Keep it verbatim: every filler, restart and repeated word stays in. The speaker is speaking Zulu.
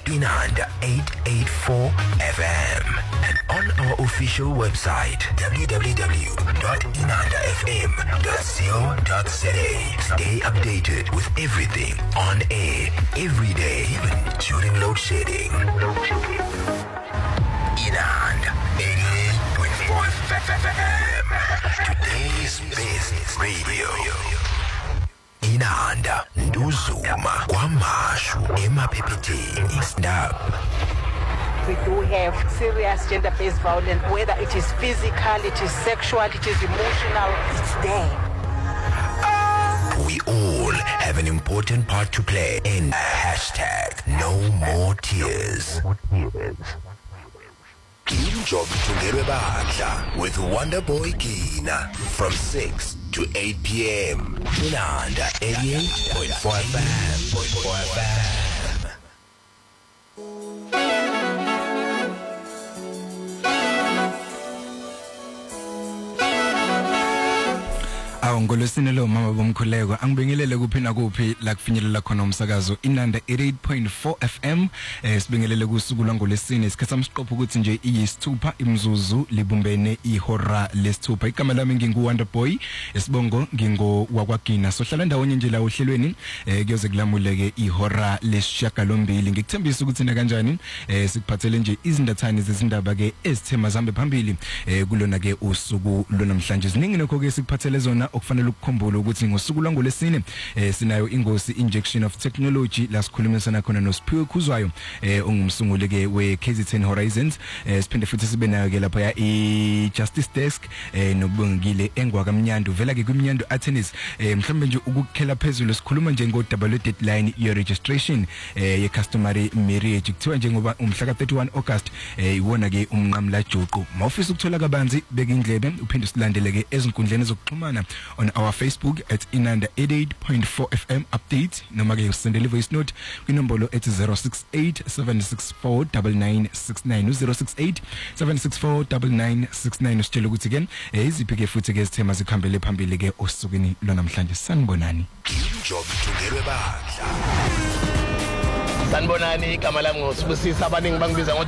Inanda eight eighty-four F M and on our official website w w w dot inanda f m dot co dot za. Stay updated with everything on air every day, even during load shedding. Inanda eighty-eight point four F M. Today's best radio. Inanda Nduzuma Kwamashu Emaphepheteni Snap. We do have serious gender-based violence, whether it is physical, it is sexual, it is emotional, it's there. We all have an important part to play in hashtag No More Tears. Injobi Tungerwe Badla with Wonder Boy Kina from six to eight p m Inanda eighty-eight point four F M. Ngolosini lo mama bomkhuleko angibingelele kuphi na kuphi la kufinyelela khona umsakazo Inanda eighty-eight point four F M. eh sibingelele kusuku lwangolesine isikhathi samsiqopha ukuthi nje iyisithupha imzuzu libumbene ihora lesithupha. Igama lami ngingu Wonder Boy, esibongo ngingo wakwagina. Sohlala ndawonye nje la uhlelweni eh kuyoze kulamuleke ihora lesishiyagalombili. Ngikuthembisa ukuthi na kanjani eh sikuphathele nje izindathani zezindaba ke ezithema zambe phambili eh kulona ke usuku lonamhlanje. Ziningi nokho ke sikuphathele zona okufanele ukukhumbula ukuthi ngosuku lwangolesine eh sinayo ingosi injection of technology la sikhulumisana khona noSiphiwe Khuzwayo eh ongumsunguli ke we K Z ten Horizons. eh siphinde futhi sibe nayo ke lapha ya i Justice Desk eh nobungile engwaka Mnyandu vela ke kuMnyandu Attorneys. eh mhlawumbe nje ukukhela phezulu sikhuluma nje ngo double deadline your registration eh ye customary marriage kuthiwa njengoba umhla ka thirty-one August eh iwona ke umnqamla juqu. Mawufisa ukuthola kabanzi beka indlebe uphinde silandele ke ezinkundleni zokuxhumana on our Facebook at Inanda eighty-eight point four F M update. Noma ke usendele voice note kwinombolo at zero six eight seven six four nine nine six nine zero six eight seven six four nine nine six nine. Usitshela ukuthi ke iziphi ke futhi ke izithema zikhambele phambili ke osukwini lwanamhlanje. Sanibonani. Injobi Tungerwe Badla. Sanibonani, igama lami ngosibusisa abaningi bangibiza ngo